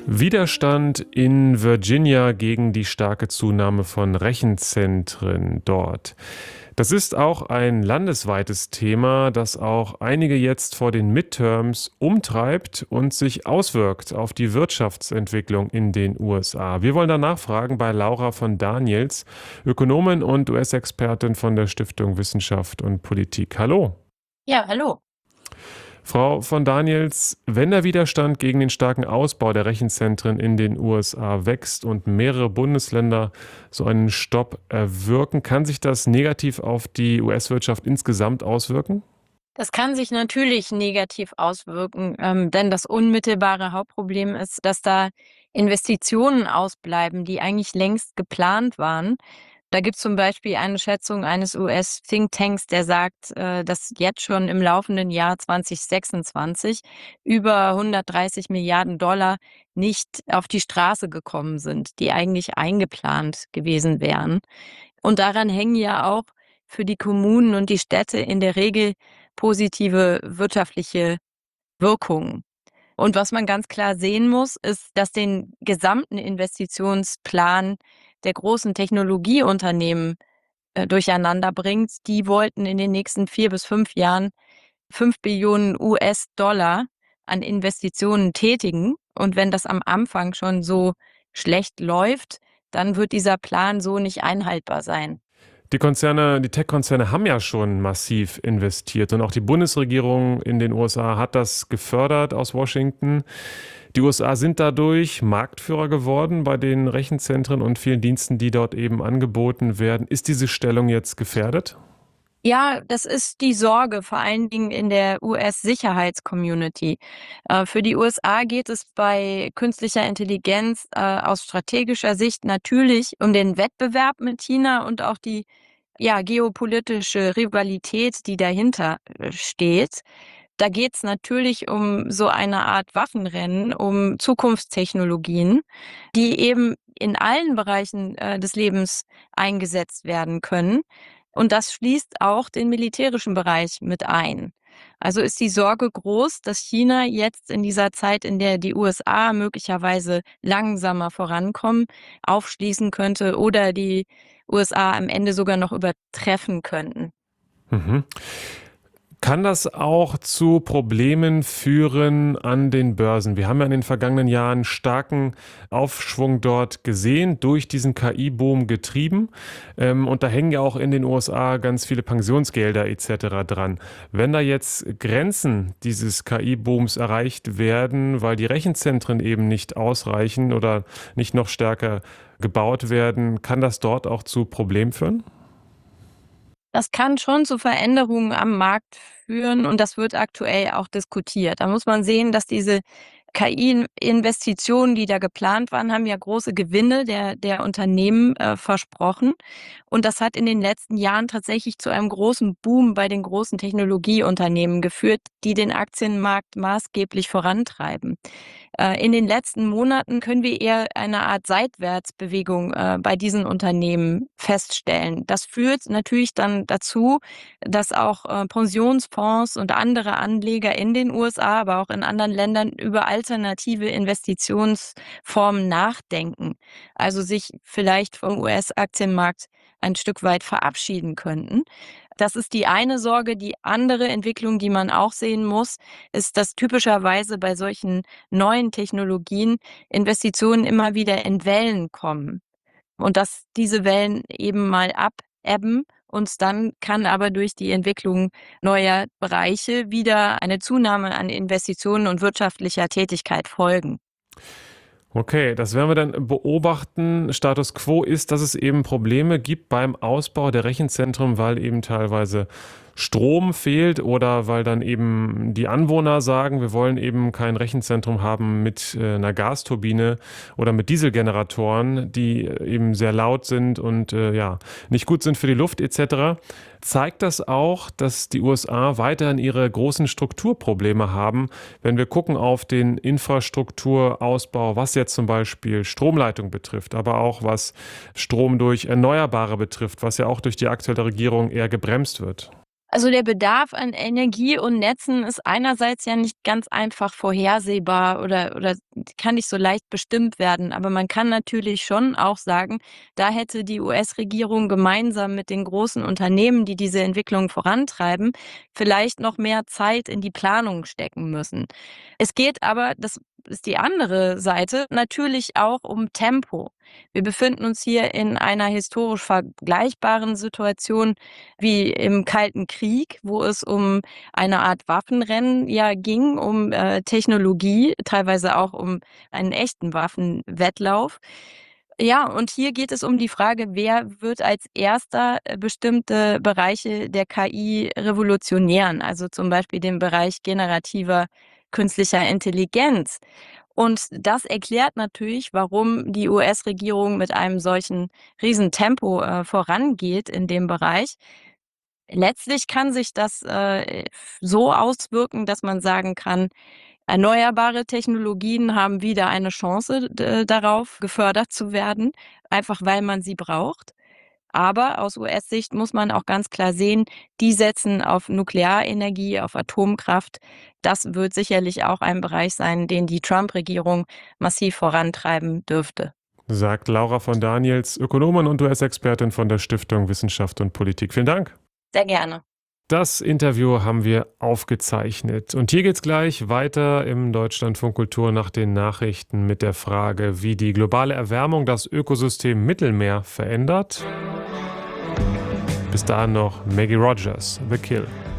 Widerstand in Virginia gegen die starke Zunahme von Rechenzentren dort. Das ist auch ein landesweites Thema, das auch einige jetzt vor den Midterms umtreibt und sich auswirkt auf die Wirtschaftsentwicklung in den USA. Wir wollen da nachfragen bei Laura von Daniels, Ökonomin und US-Expertin von der Stiftung Wissenschaft und Politik. Hallo. Ja, hallo. Frau von Daniels, wenn der Widerstand gegen den starken Ausbau der Rechenzentren in den USA wächst und mehrere Bundesländer so einen Stopp erwirken, kann sich das negativ auf die US-Wirtschaft insgesamt auswirken? Das kann sich natürlich negativ auswirken, denn das unmittelbare Hauptproblem ist, dass da Investitionen ausbleiben, die eigentlich längst geplant waren. Da gibt es zum Beispiel eine Schätzung eines US-Thinktanks, der sagt, dass jetzt schon im laufenden Jahr 2026 über 130 Milliarden Dollar nicht auf die Straße gekommen sind, die eigentlich eingeplant gewesen wären. Und daran hängen ja auch für die Kommunen und die Städte in der Regel positive wirtschaftliche Wirkungen. Und was man ganz klar sehen muss, ist, dass den gesamten Investitionsplan der großen Technologieunternehmen durcheinander bringt. Die wollten in den nächsten 4 bis 5 Jahren 5 Billionen US-Dollar an Investitionen tätigen. Und wenn das am Anfang schon so schlecht läuft, dann wird dieser Plan so nicht einhaltbar sein. Die Tech-Konzerne haben ja schon massiv investiert und auch die Bundesregierung in den USA hat das gefördert aus Washington. Die USA sind dadurch Marktführer geworden bei den Rechenzentren und vielen Diensten, die dort eben angeboten werden. Ist diese Stellung jetzt gefährdet? Ja, das ist die Sorge, vor allen Dingen in der US-Sicherheitscommunity. Für die USA geht es bei künstlicher Intelligenz aus strategischer Sicht natürlich um den Wettbewerb mit China und auch die geopolitische Rivalität, die dahinter steht. Da geht es natürlich um so eine Art Waffenrennen, um Zukunftstechnologien, die eben in allen Bereichen des Lebens eingesetzt werden können. Und das schließt auch den militärischen Bereich mit ein. Also ist die Sorge groß, dass China jetzt in dieser Zeit, in der die USA möglicherweise langsamer vorankommen, aufschließen könnte oder die USA am Ende sogar noch übertreffen könnten. Mhm. Kann das auch zu Problemen führen an den Börsen? Wir haben ja in den vergangenen Jahren starken Aufschwung dort gesehen, durch diesen KI-Boom getrieben. Und da hängen ja auch in den USA ganz viele Pensionsgelder etc. dran. Wenn da jetzt Grenzen dieses KI-Booms erreicht werden, weil die Rechenzentren eben nicht ausreichen oder nicht noch stärker gebaut werden, kann das dort auch zu Problemen führen? Das kann schon zu Veränderungen am Markt führen und das wird aktuell auch diskutiert. Da muss man sehen, dass diese KI-Investitionen, die da geplant waren, haben ja große Gewinne der Unternehmen versprochen. Und das hat in den letzten Jahren tatsächlich zu einem großen Boom bei den großen Technologieunternehmen geführt, die den Aktienmarkt maßgeblich vorantreiben. In den letzten Monaten können wir eher eine Art Seitwärtsbewegung bei diesen Unternehmen feststellen. Das führt natürlich dann dazu, dass auch Pensionsfonds und andere Anleger in den USA, aber auch in anderen Ländern über alternative Investitionsformen nachdenken. Also sich vielleicht vom US-Aktienmarkt ein Stück weit verabschieden könnten. Das ist die eine Sorge. Die andere Entwicklung, die man auch sehen muss, ist, dass typischerweise bei solchen neuen Technologien Investitionen immer wieder in Wellen kommen und dass diese Wellen eben mal abebben und dann kann aber durch die Entwicklung neuer Bereiche wieder eine Zunahme an Investitionen und wirtschaftlicher Tätigkeit folgen. Okay, das werden wir dann beobachten. Status quo ist, dass es eben Probleme gibt beim Ausbau der Rechenzentren, weil eben teilweise Strom fehlt oder weil dann eben die Anwohner sagen, wir wollen eben kein Rechenzentrum haben mit einer Gasturbine oder mit Dieselgeneratoren, die eben sehr laut sind und ja, nicht gut sind für die Luft etc. Zeigt das auch, dass die USA weiterhin ihre großen Strukturprobleme haben, wenn wir gucken auf den Infrastrukturausbau, was jetzt zum Beispiel Stromleitung betrifft, aber auch was Strom durch Erneuerbare betrifft, was ja auch durch die aktuelle Regierung eher gebremst wird? Also der Bedarf an Energie und Netzen ist einerseits ja nicht ganz einfach vorhersehbar oder kann nicht so leicht bestimmt werden. Aber man kann natürlich schon auch sagen, da hätte die US-Regierung gemeinsam mit den großen Unternehmen, die diese Entwicklung vorantreiben, vielleicht noch mehr Zeit in die Planung stecken müssen. Es geht aber, das ist die andere Seite, natürlich auch um Tempo. Wir befinden uns hier in einer historisch vergleichbaren Situation wie im Kalten Krieg, wo es um eine Art Waffenrennen ja ging, um Technologie, teilweise auch um einen echten Waffenwettlauf. Ja, und hier geht es um die Frage, wer wird als Erster bestimmte Bereiche der KI revolutionieren, also zum Beispiel den Bereich generativer künstlicher Intelligenz. Und das erklärt natürlich, warum die US-Regierung mit einem solchen Riesentempo vorangeht in dem Bereich. Letztlich kann sich das so auswirken, dass man sagen kann, erneuerbare Technologien haben wieder eine Chance darauf, gefördert zu werden, einfach weil man sie braucht. Aber aus US-Sicht muss man auch ganz klar sehen, die setzen auf Nuklearenergie, auf Atomkraft. Das wird sicherlich auch ein Bereich sein, den die Trump-Regierung massiv vorantreiben dürfte. Sagt Laura von Daniels, Ökonomin und US-Expertin von der Stiftung Wissenschaft und Politik. Vielen Dank. Sehr gerne. Das Interview haben wir aufgezeichnet. Und hier geht's gleich weiter im Deutschlandfunk Kultur nach den Nachrichten mit der Frage, wie die globale Erwärmung das Ökosystem Mittelmeer verändert. Bis dahin noch Maggie Rogers, The Kill.